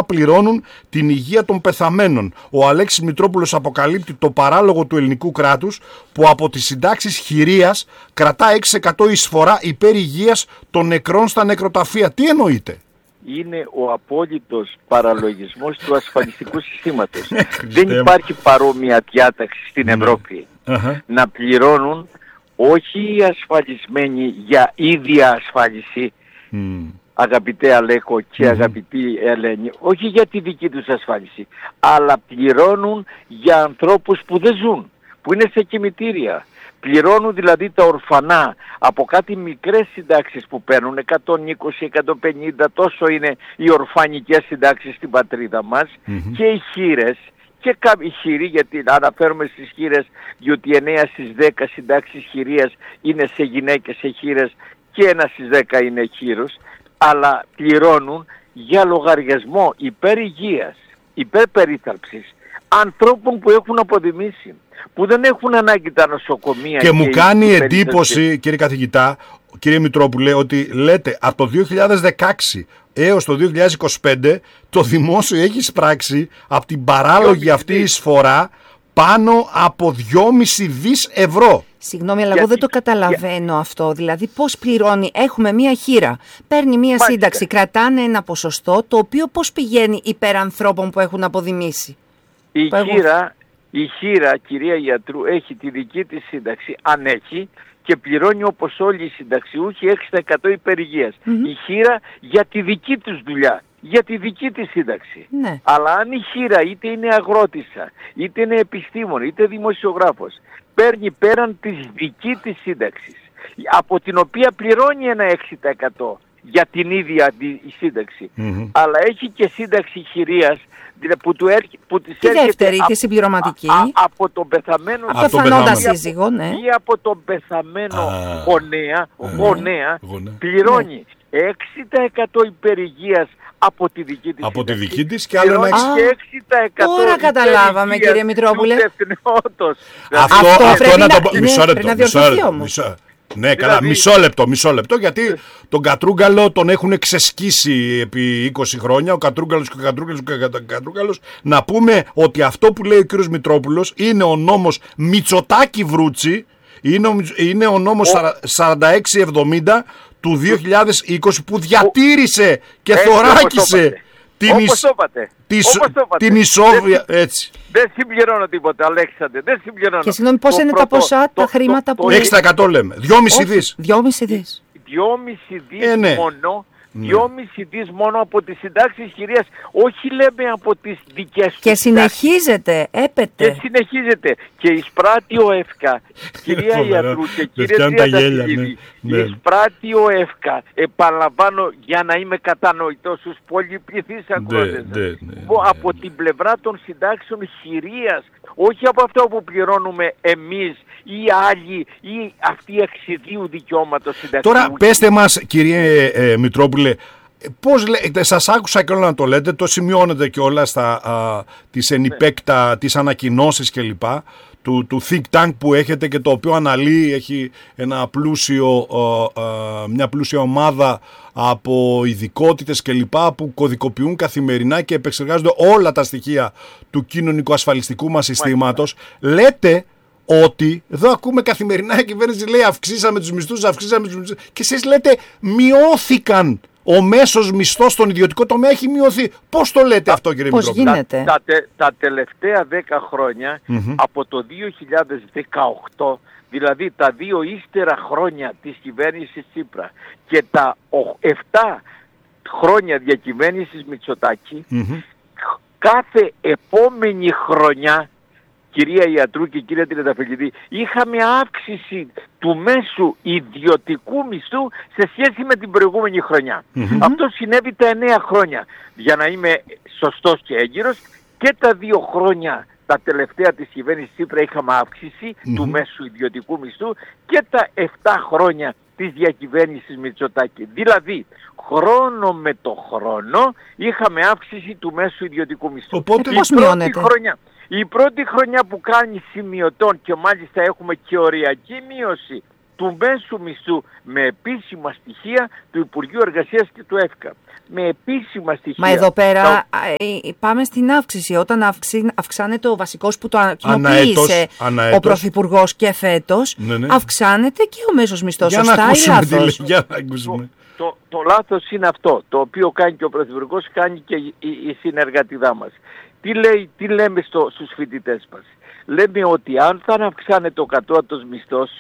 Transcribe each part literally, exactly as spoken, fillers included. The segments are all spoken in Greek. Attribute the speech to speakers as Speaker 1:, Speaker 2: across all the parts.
Speaker 1: πληρώνουν την υγεία των πεθαμένων. Ο Αλέξης Μητρόπουλος αποκαλύπτει το παράλογο του ελληνικού κράτους που από τις συντάξεις χειρίας κρατά έξι τοις εκατό εισφορά υπέρ υγείας των νεκρών στα νεκροταφεία. Τι εννοείται?
Speaker 2: Είναι ο απόλυτος παραλογισμός του ασφαλιστικού συστήματος. Δεν υπάρχει παρόμοια διάταξη στην Ευρώπη. Uh-huh. Να πληρώνουν όχι οι ασφαλισμένοι για ίδια ασφάλιση, mm. αγαπητέ Αλέκο και mm-hmm. αγαπητή Ελένη, όχι για τη δική τους ασφάλιση, αλλά πληρώνουν για ανθρώπους που δεν ζουν, που είναι σε κημητήρια. Πληρώνουν δηλαδή τα ορφανά από κάτι μικρές συντάξεις που παίρνουν, εκατόν είκοσι, εκατόν πενήντα, τόσο είναι οι ορφανικές συντάξεις στην πατρίδα μας, mm-hmm. και οι χήρες, και κάποιοι χείροι, γιατί αναφέρομαι στις χείρες, διότι εννέα στις δέκα συντάξεις χειρίας είναι σε γυναίκες, σε χείρες, και ένα στις δέκα είναι χείρος, αλλά πληρώνουν για λογαριασμό υπέρ υγείας, υπέρ περίθαλψης ανθρώπων που έχουν αποδημήσει, που δεν έχουν ανάγκη τα νοσοκομεία.
Speaker 1: Και, και μου κάνει εντύπωση, κύριε καθηγητά, κύριε Μητρόπουλε, ότι λέτε από το δύο χιλιάδες δεκαέξι έως το δύο χιλιάδες είκοσι πέντε το δημόσιο έχει σπράξει από την παράλογη αυτή εισφορά πάνω από δυόμισι δις ευρώ.
Speaker 3: Συγγνώμη, αλλά εγώ δεν το καταλαβαίνω για... αυτό. Δηλαδή πώς πληρώνει, έχουμε μία χείρα, παίρνει μία Μάλιστα. σύνταξη, κρατάνε ένα ποσοστό, το οποίο πώς πηγαίνει υπέρ ανθρώπων που έχουν αποδημήσει.
Speaker 2: Η χείρα, η χείρα, κυρία Γιατρού, έχει τη δική της σύνταξη, αν έχει, και πληρώνει όπως όλοι οι συνταξιούχοι έξι τοις εκατό υπέρ υγείας. Mm-hmm. Η χείρα για τη δική τους δουλειά, για τη δική της σύνταξη. Ναι. Αλλά αν η χείρα είτε είναι αγρότισσα, είτε είναι επιστήμον, είτε δημοσιογράφος, παίρνει πέραν της δική της σύνταξης, από την οποία πληρώνει ένα έξι τοις εκατό για την ίδια τη σύνταξη, mm-hmm. αλλά έχει και σύνταξη χειρίας, που, του έρχε, που της
Speaker 3: τη
Speaker 2: έρχεται
Speaker 3: δεύτερη, τη συμπληρωματική,
Speaker 2: α, α, από τον πεθαμένο,
Speaker 3: από τον πεθαμένο σύζυγο, ναι.
Speaker 2: ή από τον πεθαμένο α, γονέα, α, γονέα,
Speaker 1: γονέα,
Speaker 2: πληρώνει ναι. έξι τοις εκατό υπέρ υγείας από τη δική της
Speaker 1: από
Speaker 2: σύνταξη,
Speaker 1: τη δική της και άλλο ένα
Speaker 2: έξι τοις εκατό.
Speaker 3: Τώρα καταλάβαμε, κύριε Μητρόπουλε.
Speaker 1: Αυτό, αυτό, αυτό να το πω. Μισό λεπτό. Ναι, καλά, δηλαδή... μισό λεπτό, μισό λεπτό, γιατί τον Κατρούγκαλο τον έχουν ξεσκίσει επί είκοσι χρόνια, ο Κατρούγκαλος και ο Κατρούγκαλος και ο Κατρούγκαλος. Να πούμε ότι αυτό που λέει ο κύριος Μητρόπουλος είναι ο νόμος Μητσοτάκη Βρούτσι, είναι ο, είναι ο νόμος ο... σαράντα έξι εβδομήντα του δύο χιλιάδες είκοσι που διατήρησε και έτσι, θωράκισε την,
Speaker 2: εις...
Speaker 1: της... την ισόβια, έτσι.
Speaker 2: Δεν συμπληρώνω τίποτα, Αλέξανδρε, δεν συμπληρώνω.
Speaker 3: Και συγγνώμη, πώς είναι πρώτο, τα ποσά, το, τα χρήματα το, που...
Speaker 1: έξι τοις εκατό λέμε, δυόμισι δις.
Speaker 3: δυόμισι δις.
Speaker 2: δυόμισι δις
Speaker 1: ε, ναι.
Speaker 2: μόνο,
Speaker 1: ναι.
Speaker 2: δυόμισι δις μόνο από τις συντάξεις χειρίας, όχι λέμε από τις δικές του.
Speaker 3: Και συνεχίζεται, έπεται.
Speaker 2: Και συνεχίζεται. Και εισπράττει ο ΕΦΚΑ, κυρία Ιατρού και κύριε Τριανταφυλλίδη, εισπράττει ο ΕΦΚΑ, επαναλαμβάνω για να είμαι κατανοητός στους πολυπληθείς ακρότες, από την πλευρά των συντάξεων χειρίας, όχι από αυτό που πληρώνουμε εμείς ή άλλοι ή αυτοί εξιδίου δικαιώματος συνταξιούχοι.
Speaker 1: Τώρα πέστε μας, κύριε ε, Μητρόπουλε, πώς λέτε, σας άκουσα και όλα να το λέτε, το σημειώνετε και όλα στα, α, τις ενυπέκτα, ναι. τις ανακοινώσεις κλπ. Του, του think tank που έχετε και το οποίο αναλύει, έχει ένα πλούσιο, α, α, μια πλούσια ομάδα από ειδικότητες κλπ. Που κωδικοποιούν καθημερινά και επεξεργάζονται όλα τα στοιχεία του κοινωνικο-ασφαλιστικού μας συστήματος. Λέτε ότι εδώ ακούμε καθημερινά η κυβέρνηση λέει αυξήσαμε τους μισθούς, αυξήσαμε τους μισθούς και εσείς λέτε μειώθηκαν. Ο μέσος μισθός στον ιδιωτικό τομέα έχει μειωθεί. Πώς το λέτε τα, αυτό, κύριε Μητρόπουλε?
Speaker 3: Πώς γίνεται?
Speaker 2: Τα, τα, τα τελευταία δέκα χρόνια, mm-hmm. από το δύο χιλιάδες δεκαοκτώ, δηλαδή τα δύο ύστερα χρόνια της κυβέρνησης Τσίπρα και τα επτά χρόνια διακυβέρνησης Μητσοτάκη, mm-hmm. κάθε επόμενη χρονιά, κυρία Ιατρού και κύριε Τριανταφυλλίδη, είχαμε αύξηση του μέσου ιδιωτικού μισθού σε σχέση με την προηγούμενη χρονιά. Mm-hmm. Αυτό συνέβη τα εννέα χρόνια. Για να είμαι σωστός και έγκυρος, και τα δύο χρόνια τα τελευταία της κυβέρνησης Τσίπρα είχαμε αύξηση mm-hmm. του μέσου ιδιωτικού μισθού και τα επτά χρόνια της διακυβέρνησης Μητσοτάκη. Δηλαδή, χρόνο με το χρόνο είχαμε αύξηση του μέσου ιδιωτικού μισθού.
Speaker 3: Οπότε πώς μειώνεται?
Speaker 2: Χρονιά. Η πρώτη χρονιά που κάνει σημειωτών και μάλιστα έχουμε και οριακή μείωση του μέσου μισθού με επίσημα στοιχεία του Υπουργείου Εργασίας και του ΕΦΚΑ. Με επίσημα στοιχεία.
Speaker 3: Μα εδώ πέρα
Speaker 2: τα...
Speaker 3: πάμε στην αύξηση. Όταν αυξή, αυξάνεται ο βασικός που το κοινοποίησε ο Πρωθυπουργός και φέτος, ναι, ναι. αυξάνεται και ο μέσος μισθός.
Speaker 1: Για
Speaker 3: σωστά ή λάθος?
Speaker 1: Για να ακούσουμε.
Speaker 2: Το, το, το λάθος είναι αυτό, το οποίο κάνει και ο Πρωθυπουργός, κάνει και η, η, η συνεργατιδά μας. Τι, λέει, τι λέμε στο, στους φοιτητές μας? Λέμε ότι αν θα αυξάνεται ο κατώτατος μισθός,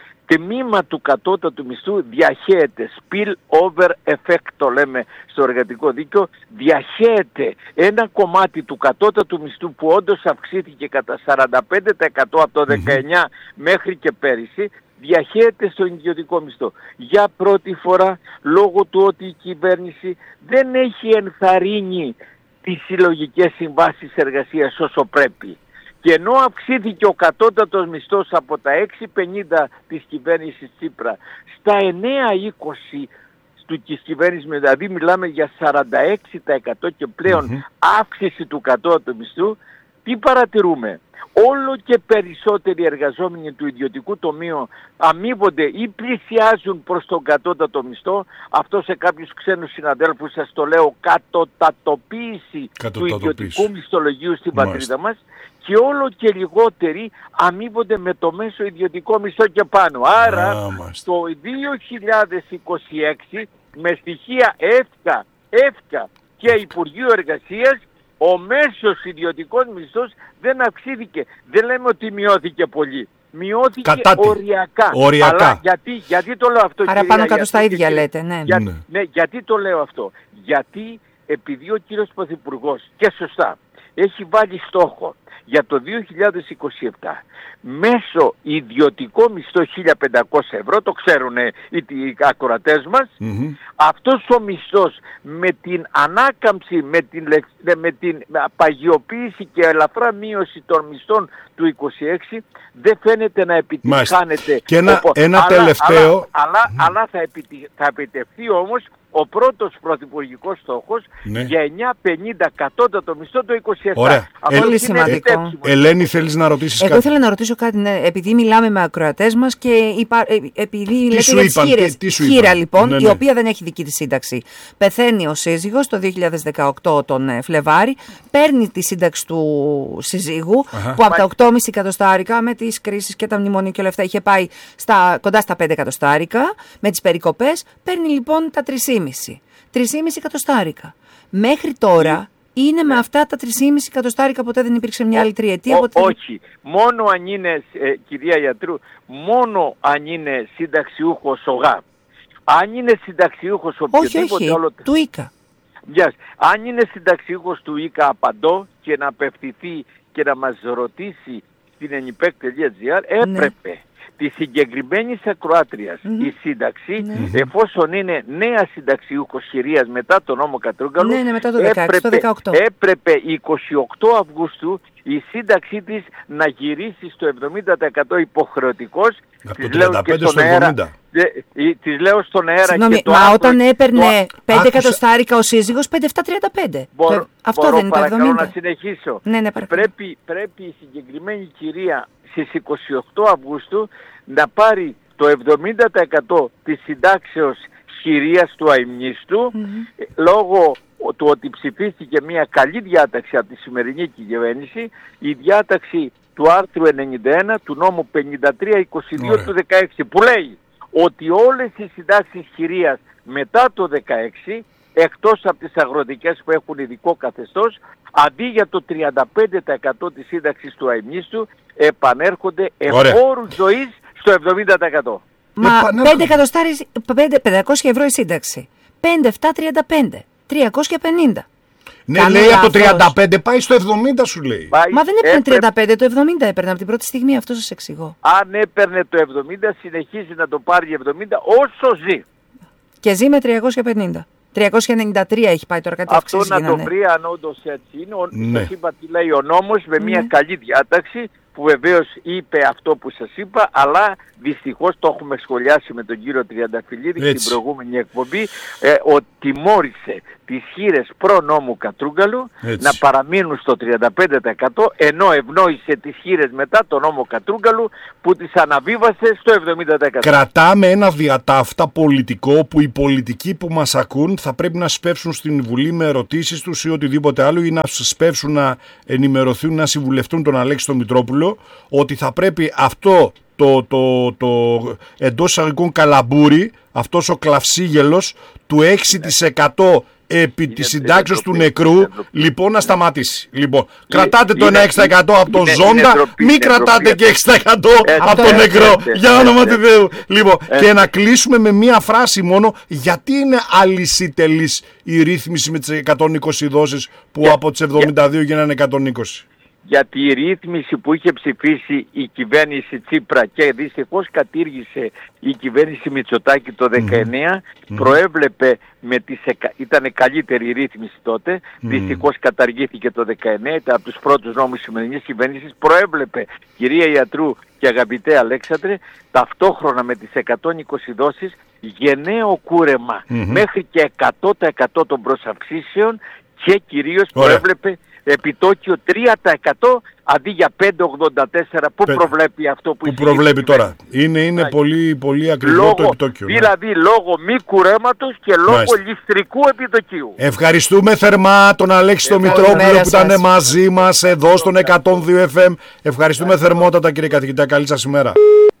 Speaker 2: τμήμα του κατώτατου μισθού διαχέεται, spill over effect το λέμε στο εργατικό δίκαιο, διαχέεται ένα κομμάτι του κατώτατου μισθού που όντως αυξήθηκε κατά σαράντα πέντε τοις εκατό από το δεκαεννιά mm-hmm. μέχρι και πέρυσι, διαχέεται στον ιδιωτικό μισθό. Για πρώτη φορά, λόγω του ότι η κυβέρνηση δεν έχει ενθαρρύνει τις συλλογικές συμβάσεις εργασίας όσο πρέπει. Και ενώ αυξήθηκε ο κατώτατος μισθός από τα έξι πενήντα της κυβέρνησης Τσίπρα στα εννέα είκοσι της κυβέρνησης, δηλαδή μιλάμε για σαράντα έξι τοις εκατό και πλέον mm-hmm. αύξηση του κατώτατου μισθού, τι παρατηρούμε? Όλο και περισσότεροι εργαζόμενοι του ιδιωτικού τομείου αμείβονται ή πλησιάζουν προς τον κατώτατο μισθό. Αυτό σε κάποιους ξένους συναδέλφους σας το λέω, κατωτατοποίηση του ιδιωτικού μισθολογίου στην Μάλιστα. πατρίδα μας. Και όλο και λιγότεροι αμείβονται με το μέσο ιδιωτικό μισθό και πάνω. Άρα Α, το δύο χιλιάδες είκοσι έξι με στοιχεία ΕΦΚΑ, ΕΦΚΑ και Υπουργείου Εργασίας, ο μέσος ιδιωτικός μισθός δεν αυξήθηκε. Δεν λέμε ότι μειώθηκε πολύ. Μειώθηκε Κατάτι. οριακά.
Speaker 1: οριακά.
Speaker 2: Αλλά γιατί, γιατί το λέω αυτό?
Speaker 3: Άρα πάνω κάτω στα ίδια και, λέτε. Ναι.
Speaker 2: Για, ναι. ναι. Γιατί το λέω αυτό? Γιατί επειδή ο κύριος Πρωθυπουργός, και σωστά, έχει βάλει στόχο για το δύο χιλιάδες είκοσι επτά μέσω ιδιωτικό μισθό χίλια πεντακόσια ευρώ, το ξέρουν οι, οι ακροατές μας, mm-hmm. αυτός ο μισθός με την ανάκαμψη, με την, με την παγιοποίηση και ελαφρά μείωση των μισθών του είκοσι έξι δεν φαίνεται να επιτυχάνεται.
Speaker 1: Και ένα, οπό, ένα αλλά, τελευταίο...
Speaker 2: Αλλά, αλλά, mm. αλλά θα, επιτυχ, θα επιτευχθεί όμως ο πρώτος πρωθυπουργικός στόχος ναι. για εννιά πενήντα κατώτατο μισθό το είκοσι επτά.
Speaker 1: Ωραία.
Speaker 3: Αυτό πολύ σημαντικό.
Speaker 1: Ελένη, θέλεις να ρωτήσεις
Speaker 3: Εγώ
Speaker 1: κάτι?
Speaker 3: Εγώ ήθελα να ρωτήσω κάτι, ναι, επειδή μιλάμε με ακροατές μας και υπά, ε, επειδή τι λέτε για τις χείρες. Τι, τι Χείρα λοιπόν, ναι, ναι. η οποία δεν έχει δική της σύνταξη. Πεθαίνει ο σύζυγος το δύο χιλιάδες δεκαοκτώ τον ε, Φλεβάρη, παίρνει τη σύνταξη του συζύγου, Αχα. που από τα οκτώ κόμμα πέντε εκατοστάρικα με τις κρίσεις και τα μνημόνια και όλα αυτά είχε πάει στα, κοντά στα πέντε εκατοστάρικα, με τις περικοπές, παίρνει λοιπόν τα τρία κόμμα πέντε. τρία κόμμα πέντε εκατοστάρικα. Μέχρι τώρα είναι ναι. με αυτά τα τρία κόμμα πέντε εκατοστάρικα, ποτέ δεν υπήρξε μια άλλη τριετία.
Speaker 2: Ο, όχι. Μόνο αν είναι, ε, κυρία Γιατρού, μόνο αν είναι συνταξιούχος ο ΓΑ. Αν είναι συνταξιούχος οποιοδήποτε...
Speaker 3: Όχι, όχι,
Speaker 2: όλο...
Speaker 3: του ΙΚΑ.
Speaker 2: Yes. Αν είναι συνταξιούχος του ΙΚΑ, απαντώ και να απευθυνθεί και να μας ρωτήσει στην ενιπεκ τελεία τζι άρ, έπρεπε... Ναι. τη συγκεκριμένη ακροάτριας mm-hmm. η σύνταξη, mm-hmm. εφόσον είναι νέα συνταξιούχος χειρίας μετά τον νόμο Κατρούγκαλου,
Speaker 3: ναι, ναι, μετά το δεκαέξι, έπρεπε, το δεκαοκτώ.
Speaker 2: έπρεπε εικοστή ογδόη Αυγούστου η σύνταξή της να γυρίσει στο εβδομήντα τοις εκατό υποχρεωτικός.
Speaker 1: Από το τριάντα πέντε στο εβδομήντα.
Speaker 2: Της λέω στον αέρα.
Speaker 3: Συγγνώμη,
Speaker 2: και το
Speaker 3: μα
Speaker 2: άκρο,
Speaker 3: όταν έπαιρνε
Speaker 2: το...
Speaker 3: πέντε εκατοστάρικα ο σύζυγος, πέντε επτά τριάντα πέντε.
Speaker 2: Μπορώ,
Speaker 3: το... Αυτό
Speaker 2: μπορώ,
Speaker 3: δεν είναι το εβδομήντα.
Speaker 2: να συνεχίσω.
Speaker 3: Ναι, ναι,
Speaker 2: πρέπει, πρέπει η συγκεκριμένη κυρία στις εικοστή ογδόη Αυγούστου να πάρει το εβδομήντα τοις εκατό της συντάξεως χειρίας του αημνίστου mm-hmm. λόγω του ότι ψηφίστηκε μια καλή διάταξη από τη σημερινή κυβέρνηση, η διάταξη του άρθρου ενενήντα ένα του νόμου πενήντα τρία είκοσι δύο Ωραία. του δεκαέξι, που λέει ότι όλες οι συντάξεις χειρίας μετά το δεκαέξι, εκτός από τις αγροτικές που έχουν ειδικό καθεστώς, αντί για το τριάντα πέντε τοις εκατό της σύνταξης του αημνίστου, επανέρχονται εφόρους ζωής στο εβδομήντα τοις εκατό.
Speaker 3: Μα πέντε πεντακόσια ευρώ η σύνταξη. πέντε επτά τριάντα πέντε. τριακόσια πενήντα.
Speaker 1: Ναι, Κάνε λέει από το τριάντα πέντε πάει στο εβδομήντα σου λέει.
Speaker 3: Πάει, Μα δεν έπαιρνε τριάντα πέντε, το εβδομήντα έπαιρνε από την πρώτη στιγμή, αυτό σας εξηγώ.
Speaker 2: Αν έπαιρνε το εβδομήντα, συνεχίζει να το πάρει εβδομήντα όσο ζει.
Speaker 3: Και ζει με τριακόσια πενήντα. τριακόσια ενενήντα τρία έχει πάει τώρα, κάτι
Speaker 2: αυτό να γίνανε. Το βρει αν όντως έτσι είναι. Ο, ναι. Σας είπα τι λέει ο νόμος με μια ναι. καλή διάταξη που βεβαίως είπε αυτό που σας είπα, αλλά δυστυχώς το έχουμε σχολιάσει με τον κύριο Τριανταφυλλίδη στην προηγούμενη εκπομπή, ε, ότι τιμώρησε τις χήρες προ-νόμου Κατρούγκαλου να παραμείνουν στο τριάντα πέντε τοις εκατό, ενώ ευνόησε τις χήρες μετά τον νόμο Κατρούγκαλου που τις αναβίβασε στο εβδομήντα τοις εκατό.
Speaker 1: Κρατάμε ένα διατάφτα πολιτικό που οι πολιτικοί που μας ακούν θα πρέπει να σπεύσουν στην Βουλή με ερωτήσεις τους ή οτιδήποτε άλλο, ή να σπεύσουν να ενημερωθούν, να συμβουλευτούν τον Αλέξη τον Μητρόπουλο, ότι θα πρέπει αυτό το, το, το, το εντός εισαγωγικών καλαμπούρι, αυτός ο κλαυσίγελος του έξι τοις εκατό επί της συντάξεως του νεκρού, λοιπόν, να σταματήσει. Λοιπόν, κρατάτε το ένα έξι τοις εκατό από τον Ζώντα, μην κρατάτε και έξι τοις εκατό από τον νεκρό, για όνομα του Θεού. Λοιπόν, και να κλείσουμε με μία φράση μόνο, γιατί είναι αλυσιτελής η ρύθμιση με τις εκατόν είκοσι δόσεις που από τις εβδομήντα δύο γίνανε εκατόν είκοσι.
Speaker 2: Γιατί η ρύθμιση που είχε ψηφίσει η κυβέρνηση Τσίπρα και δυστυχώς κατήργησε η κυβέρνηση Μητσοτάκη το δεκαεννιά, mm-hmm. προέβλεπε, με τις, ήταν καλύτερη η ρύθμιση τότε, mm-hmm. δυστυχώς καταργήθηκε το δεκαεννιά, ήταν από τους πρώτους νόμους της σημερινής κυβέρνησης, προέβλεπε, κυρία Ιατρού και αγαπητέ Αλέξανδρε, ταυτόχρονα με τις εκατόν είκοσι δόσεις, γενναίο κούρεμα mm-hmm. μέχρι και εκατό τοις εκατό των προσαυξήσεων, και κυρίως προέβλεπε επιτόκιο τρία τοις εκατό αντί για πέντε κόμμα ογδόντα τέσσερα που Πέ... προβλέπει αυτό που,
Speaker 1: που προβλέπει τώρα. Είναι, είναι πολύ, πολύ ακριβό λόγω, το επιτόκιο.
Speaker 2: Δηλαδή ναι. λόγω μη κουρέματος και λόγω Μάλιστα. ληστρικού επιτοκίου.
Speaker 1: Ευχαριστούμε θερμά τον Αλέξη τον Μητρόπουλο που ήταν μαζί μας εδώ στον εκατόν δύο εφ εμ. Ευχαριστούμε θερμότατα κύριε καθηγητά. Καλή σας ημέρα.